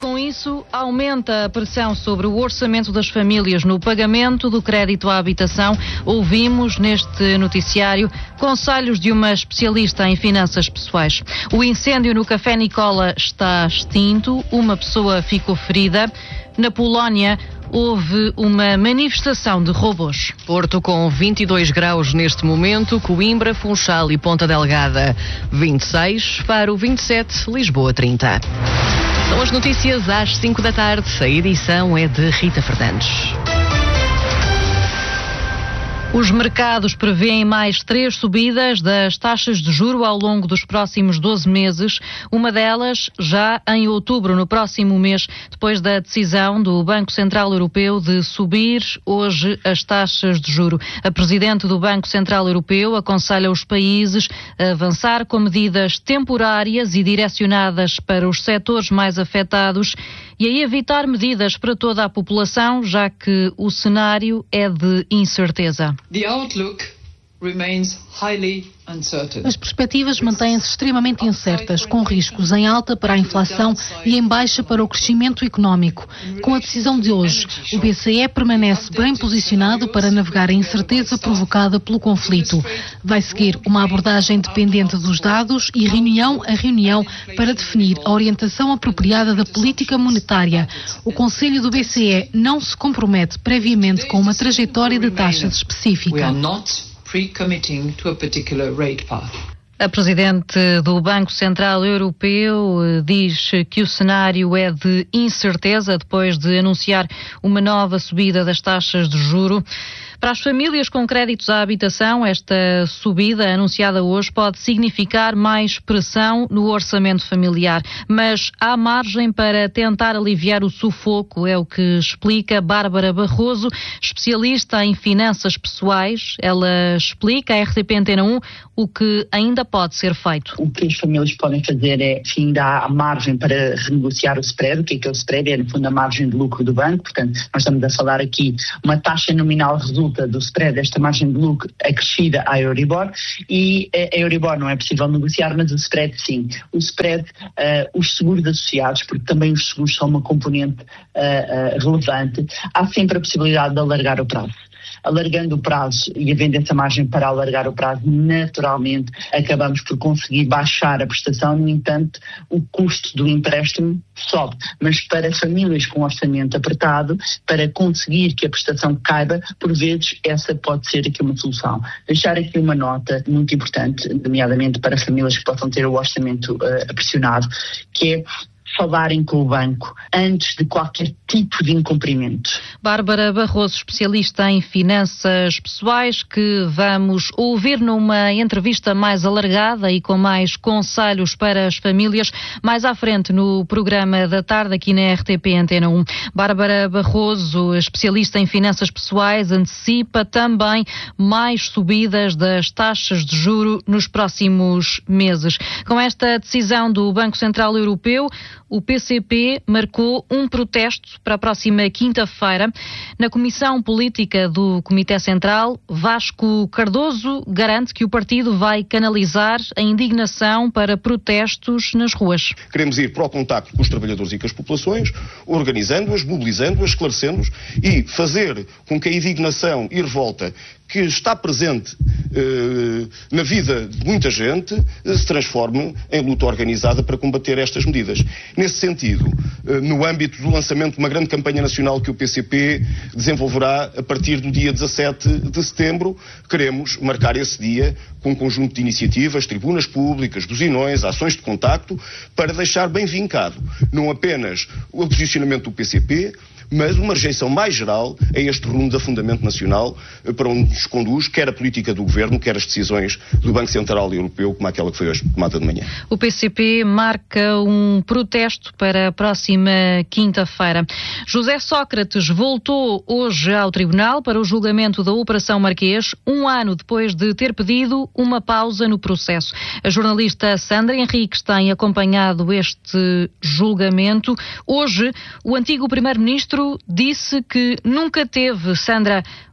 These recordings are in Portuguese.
Com isso, aumenta a pressão sobre o orçamento das famílias no pagamento do crédito à habitação. Ouvimos neste noticiário conselhos de uma especialista em finanças pessoais. O incêndio no Café Nicola está extinto, uma pessoa ficou ferida. Na Polónia, houve uma manifestação de robôs. Porto com 22 graus neste momento, Coimbra, Funchal e Ponta Delgada 26, Faro 27, Lisboa 30. São as notícias às 5 da tarde. A edição é de Rita Fernandes. Os mercados prevêem mais 3 subidas das taxas de juro ao longo dos próximos 12 meses, uma delas já em outubro, no próximo mês, depois da decisão do Banco Central Europeu de subir hoje as taxas de juro. A Presidente do Banco Central Europeu aconselha os países a avançar com medidas temporárias e direcionadas para os setores mais afetados e a evitar medidas para toda a população, já que o cenário é de incerteza. The outlook remains highly uncertain. As perspectivas mantêm-se extremamente incertas, com riscos em alta para a inflação e em baixa para o crescimento económico. Com a decisão de hoje, o BCE permanece bem posicionado para navegar a incerteza provocada pelo conflito. Vai seguir uma abordagem dependente dos dados e reunião a reunião para definir a orientação apropriada da política monetária. O Conselho do BCE não se compromete previamente com uma trajetória de taxas específica. Pre-committing to a particular rate path. A Presidente do Banco Central Europeu diz que o cenário é de incerteza depois de anunciar uma nova subida das taxas de juro. Para as famílias com créditos à habitação, esta subida anunciada hoje pode significar mais pressão no orçamento familiar. Mas há margem para tentar aliviar o sufoco, é o que explica Bárbara Barroso, especialista em finanças pessoais. Ela explica à RTP Antena 1 o que ainda pode ser feito. O que as famílias podem fazer é, enfim, dar a margem para renegociar o spread. O que é o spread? É, no fundo, a margem de lucro do banco. Portanto, nós estamos a falar aqui, uma taxa nominal resulta do spread, esta margem de lucro acrescida à Euribor, e a Euribor não é possível negociar, mas o spread sim. O spread, os seguros associados, porque também os seguros são uma componente relevante, há sempre a possibilidade de alargar o prazo. Alargando o prazo e havendo essa margem para alargar o prazo, naturalmente acabamos por conseguir baixar a prestação. No entanto, o custo do empréstimo sobe. Mas para famílias com orçamento apertado, para conseguir que a prestação caiba, por vezes essa pode ser aqui uma solução. Deixar aqui uma nota muito importante, nomeadamente para famílias que possam ter o orçamento pressionado, que é falarem com o banco antes de qualquer tipo de incumprimento. Bárbara Barroso, especialista em finanças pessoais, que vamos ouvir numa entrevista mais alargada e com mais conselhos para as famílias mais à frente no programa da tarde aqui na RTP Antena 1. Bárbara Barroso, especialista em finanças pessoais, antecipa também mais subidas das taxas de juro nos próximos meses. Com esta decisão do Banco Central Europeu, o PCP marcou um protesto para a próxima quinta-feira. Na Comissão Política do Comitê Central, Vasco Cardoso garante que o partido vai canalizar a indignação para protestos nas ruas. Queremos ir para o contacto com os trabalhadores e com as populações, organizando-as, mobilizando-as, esclarecendo-as e fazer com que a indignação e revolta que está presente na vida de muita gente se transforme em luta organizada para combater estas medidas. Nesse sentido, no âmbito do lançamento de uma grande campanha nacional que o PCP desenvolverá a partir do dia 17 de setembro, queremos marcar esse dia com um conjunto de iniciativas, tribunas públicas, buzinões, ações de contacto, para deixar bem vincado não apenas o posicionamento do PCP, mas uma rejeição mais geral a este rumo de afundamento nacional para onde nos conduz quer a política do Governo, quer as decisões do Banco Central Europeu, como aquela que foi hoje tomada de manhã. O PCP marca um protesto para a próxima quinta-feira. José Sócrates voltou hoje ao Tribunal para o julgamento da Operação Marquês, um ano depois de ter pedido uma pausa no processo. A jornalista Sandra Henriques tem acompanhado este julgamento. Hoje, o antigo primeiro-ministro disse que nunca teve, Sandra,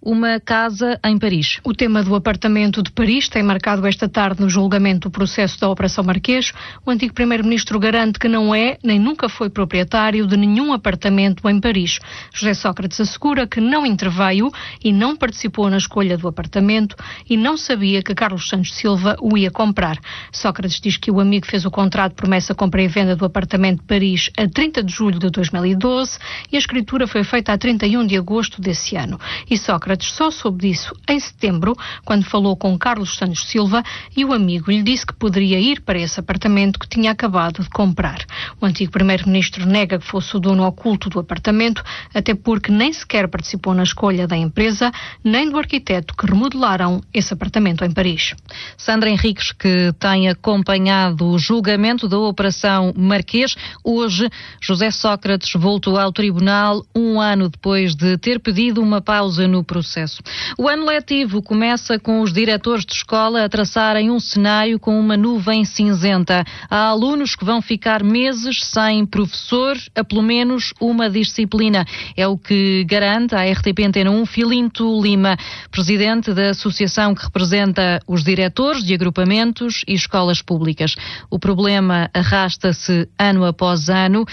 uma casa em Paris. O tema do apartamento de Paris tem marcado esta tarde no julgamento do processo da Operação Marquês. O antigo primeiro-ministro garante que não é, nem nunca foi proprietário de nenhum apartamento em Paris. José Sócrates assegura que não interveio e não participou na escolha do apartamento e não sabia que Carlos Santos Silva o ia comprar. Sócrates diz que o amigo fez o contrato de promessa compra e venda do apartamento de Paris a 30 de julho de 2012 e a escritura foi feita a 31 de agosto desse ano. E Sócrates só soube disso em setembro, quando falou com Carlos Santos Silva e o amigo lhe disse que poderia ir para esse apartamento que tinha acabado de comprar. O antigo primeiro-ministro nega que fosse o dono oculto do apartamento, até porque nem sequer participou na escolha da empresa, nem do arquiteto que remodelaram esse apartamento em Paris. Sandra Henriques, que tem acompanhado o julgamento da Operação Marquês, hoje José Sócrates voltou ao tribunal um ano depois de ter pedido uma pausa no processo. O ano letivo começa com os diretores de escola a traçarem um cenário com uma nuvem cinzenta. Há alunos que vão ficar meses sem professor a pelo menos uma disciplina. É o que garante a RTP Antena 1 Filinto Lima, presidente da associação que representa os diretores de agrupamentos e escolas públicas. O problema arrasta-se ano após ano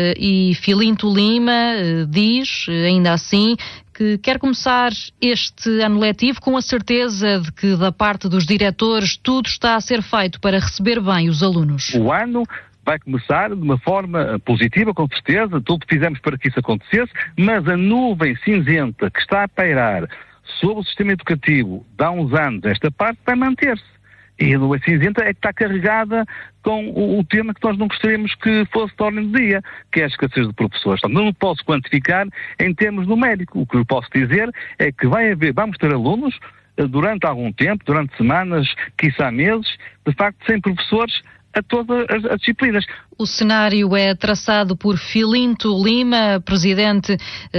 e Filinto Lima diz, ainda assim, que quer começar este ano letivo com a certeza de que, da parte dos diretores, tudo está a ser feito para receber bem os alunos. O ano vai começar de uma forma positiva, com certeza, tudo fizemos para que isso acontecesse, mas a nuvem cinzenta que está a pairar sobre o sistema educativo de há uns anos, esta parte vai manter-se. E a nuvem cinzenta é que está carregada com o tema que nós não gostaríamos que fosse de ordem do dia, que é a escassez de professores. Portanto, não posso quantificar em termos numéricos. O que eu posso dizer é que vamos ter alunos durante algum tempo, durante semanas, quiçá meses, de facto, sem professores a todas as disciplinas. O cenário é traçado por Filinto Lima, presidente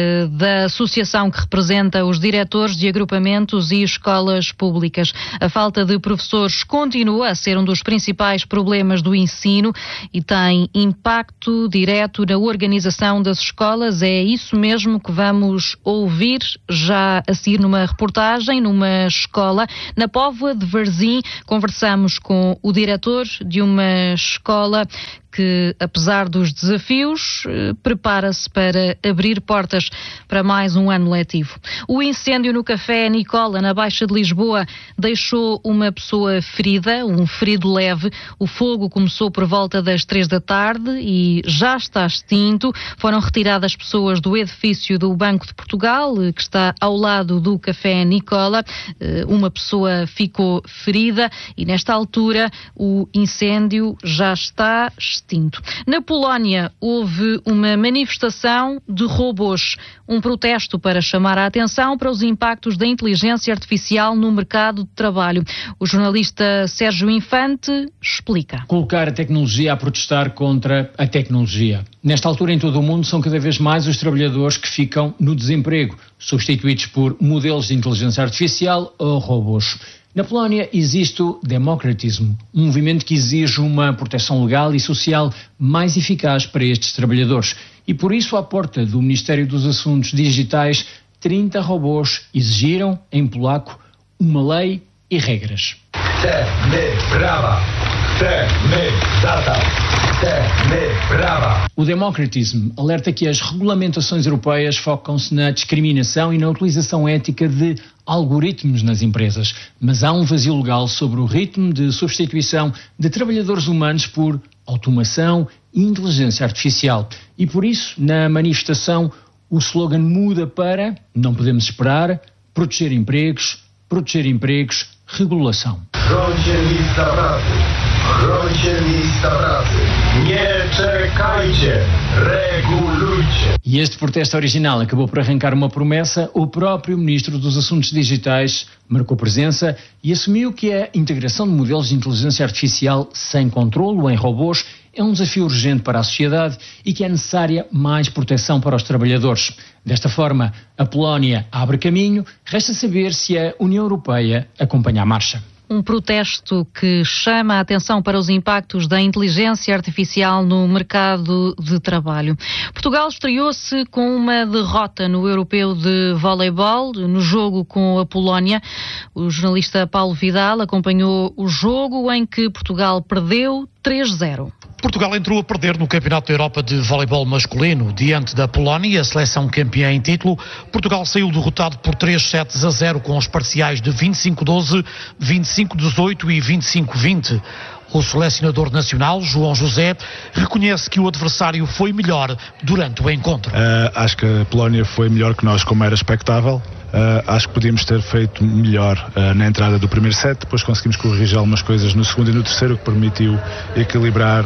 da associação que representa os diretores de agrupamentos e escolas públicas. A falta de professores continua a ser um dos principais problemas do ensino e tem impacto direto na organização das escolas. É isso mesmo que vamos ouvir já a seguir numa reportagem numa escola. Na Póvoa de Varzim, conversamos com o diretor de uma escola que, apesar dos desafios, prepara-se para abrir portas para mais um ano letivo. O incêndio no Café Nicola, na Baixa de Lisboa, deixou uma pessoa ferida, um ferido leve. O fogo começou por volta das 3 da tarde e já está extinto. Foram retiradas pessoas do edifício do Banco de Portugal, que está ao lado do Café Nicola. Uma pessoa ficou ferida e, nesta altura, o incêndio já está extinto. Na Polónia, houve uma manifestação de robôs, um protesto para chamar a atenção para os impactos da inteligência artificial no mercado de trabalho. O jornalista Sérgio Infante explica. Colocar a tecnologia a protestar contra a tecnologia. Nesta altura, em todo o mundo, são cada vez mais os trabalhadores que ficam no desemprego, substituídos por modelos de inteligência artificial ou robôs. Na Polónia existe o democratismo, um movimento que exige uma proteção legal e social mais eficaz para estes trabalhadores. E por isso, à porta do Ministério dos Assuntos Digitais, 30 robôs exigiram, em polaco, uma lei e regras. O democratismo alerta que as regulamentações europeias focam-se na discriminação e na utilização ética de algoritmos nas empresas, mas há um vazio legal sobre o ritmo de substituição de trabalhadores humanos por automação e inteligência artificial. E por isso, na manifestação, o slogan muda para "não podemos esperar, proteger empregos, regulação". E este protesto original acabou por arrancar uma promessa. O próprio Ministro dos Assuntos Digitais marcou presença e assumiu que a integração de modelos de inteligência artificial sem controlo em robôs é um desafio urgente para a sociedade e que é necessária mais proteção para os trabalhadores. Desta forma, a Polónia abre caminho, resta saber se a União Europeia acompanha a marcha. Um protesto que chama a atenção para os impactos da inteligência artificial no mercado de trabalho. Portugal estreou-se com uma derrota no Europeu de Voleibol, no jogo com a Polónia. O jornalista Paulo Vidal acompanhou o jogo em que Portugal perdeu 3-0. Portugal entrou a perder no Campeonato da Europa de Voleibol masculino diante da Polónia, a seleção campeã em título. Portugal saiu derrotado por 3-7-0 com os parciais de 25-12, 25-18 e 25-20. O selecionador nacional, João José, reconhece que o adversário foi melhor durante o encontro. Acho que a Polónia foi melhor que nós, como era expectável. Acho que podíamos ter feito melhor na entrada do primeiro set, depois conseguimos corrigir algumas coisas no segundo e no terceiro, que permitiu equilibrar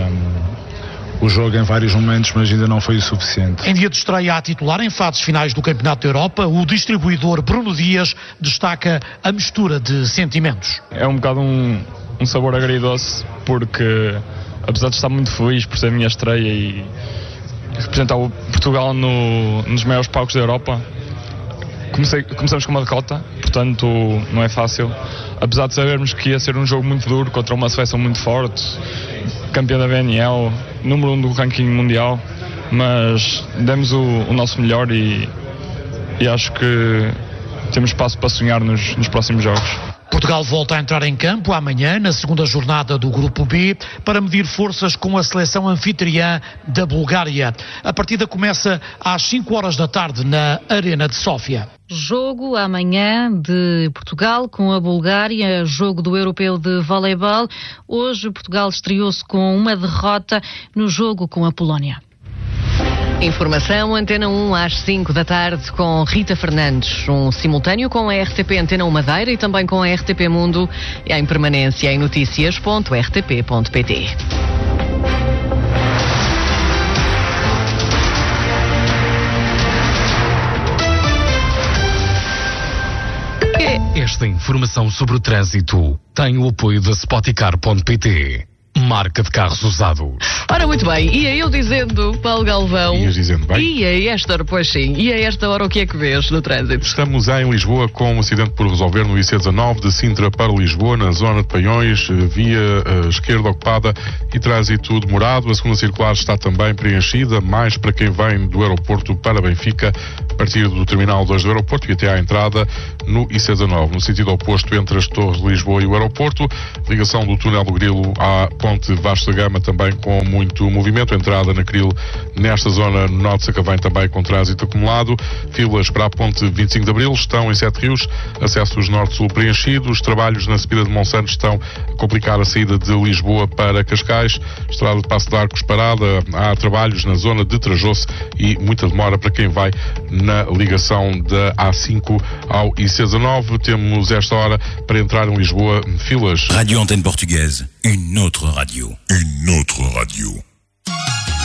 o jogo em vários momentos, mas ainda não foi o suficiente. Em dia de estreia a titular em fases finais do Campeonato da Europa, o distribuidor Bruno Dias destaca a mistura de sentimentos. É um bocado um sabor agridoce, porque apesar de estar muito feliz por ser a minha estreia e representar o Portugal nos maiores palcos da Europa, começamos com uma derrota, portanto não é fácil, apesar de sabermos que ia ser um jogo muito duro contra uma seleção muito forte, campeã da BNL, número 1 do ranking mundial, mas demos o nosso melhor e acho que temos espaço para sonhar nos próximos jogos. Portugal volta a entrar em campo amanhã, na segunda jornada do Grupo B, para medir forças com a seleção anfitriã da Bulgária. A partida começa às 5 horas da tarde na Arena de Sófia. Jogo amanhã de Portugal com a Bulgária, jogo do Europeu de Voleibol. Hoje Portugal estreou-se com uma derrota no jogo com a Polónia. Informação Antena 1 às 5 da tarde com Rita Fernandes. Um simultâneo com a RTP Antena 1 Madeira e também com a RTP Mundo e em permanência em noticias.rtp.pt. Esta informação sobre o trânsito tem o apoio da Spoticar.pt. Marca de carros usados. Ora, muito bem, ia eu dizendo, Paulo Galvão. Ias dizendo bem? E a esta hora, pois sim, e a esta hora o que é que vês no trânsito? Estamos em Lisboa com um acidente por resolver no IC19 de Sintra para Lisboa, na zona de Paiões, via esquerda ocupada e trânsito demorado. A segunda circular está também preenchida, mais para quem vem do aeroporto para Benfica, a partir do terminal 2 do aeroporto e até à entrada no IC19. No sentido oposto entre as Torres de Lisboa e o aeroporto, ligação do túnel do Grilo à Ponte Vasco da Gama também com muito movimento, entrada na Cril nesta zona norte de Sacavém também com trânsito acumulado, filas para a Ponte 25 de Abril, estão em Sete Rios, acessos norte-sul preenchidos, trabalhos na subida de Monsanto estão a complicar a saída de Lisboa para Cascais, estrada de Passo de Arcos parada, há trabalhos na zona de Trajoso e muita demora para quem vai na ligação da A5 ao IC19. Temos esta hora para entrar em Lisboa filas. Radio Antenne Portugaise, une autre radio. Une autre radio.